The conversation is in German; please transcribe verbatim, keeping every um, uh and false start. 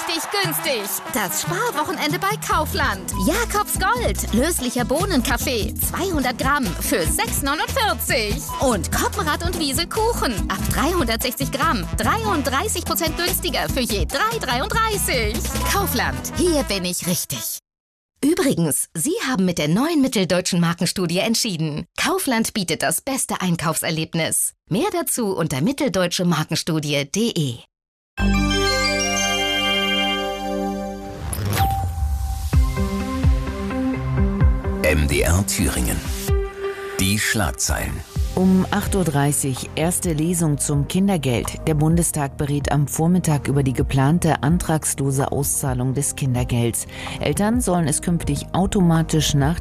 richtig günstig. Das Sparwochenende bei Kaufland. Jakobs Gold. Löslicher Bohnenkaffee. zweihundert Gramm für sechs neunundvierzig. Und Koppenrad und Wiese Kuchen. Ab dreihundertsechzig Gramm. dreiunddreißig Prozent günstiger für je drei dreiunddreißig. Kaufland. Hier bin ich richtig. Übrigens, Sie haben mit der neuen Mitteldeutschen Markenstudie entschieden. Kaufland bietet das beste Einkaufserlebnis. Mehr dazu unter mitteldeutsche markenstudie punkt de. M D R Thüringen. Die Schlagzeilen. Um acht Uhr dreißig erste Lesung zum Kindergeld. Der Bundestag berät am Vormittag über die geplante antragslose Auszahlung des Kindergelds. Eltern sollen es künftig automatisch nach